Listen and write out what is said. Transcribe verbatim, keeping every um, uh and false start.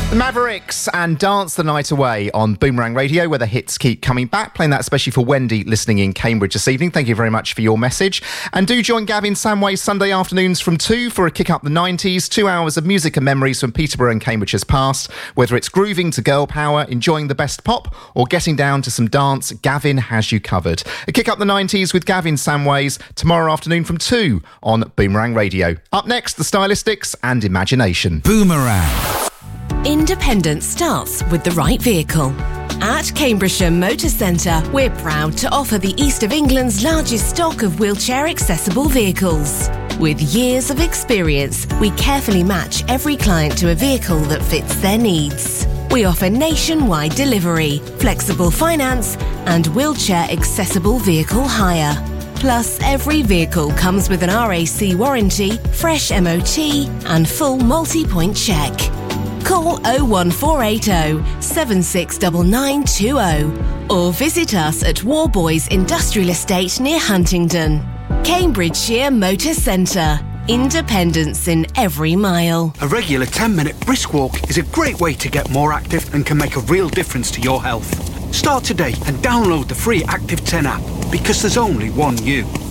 The Mavericks and Dance the Night Away on Boomerang Radio, where the hits keep coming back. Playing that especially for Wendy listening in Cambridge this evening. Thank you very much for your message. And do join Gavin Samway Sunday afternoons from two for a kick up the nineties. Two hours of music and memories from Peterborough and Cambridge's past. Whether it's grooving to girl power, enjoying the best pop, or getting down to some dance, Gavin has you covered. A kick up the nineties with Gavin Samways tomorrow afternoon from two on Boomerang Radio. Up next, the Stylistics and Imagination. Boomerang. Independence starts with the right vehicle. At Cambridgeshire Motor Centre, we're proud to offer the East of England's largest stock of wheelchair-accessible vehicles. With years of experience, we carefully match every client to a vehicle that fits their needs. We offer nationwide delivery, flexible finance, and wheelchair-accessible vehicle hire. Plus, every vehicle comes with an R A C warranty, fresh M O T, and full multi-point check. Call oh one four eight oh, seven six nine nine two oh or visit us at Warboys Industrial Estate near Huntingdon. Cambridgeshire Motor Centre. Independence in every mile. A regular ten-minute brisk walk is a great way to get more active and can make a real difference to your health. Start today and download the free Active ten app, because there's only one you.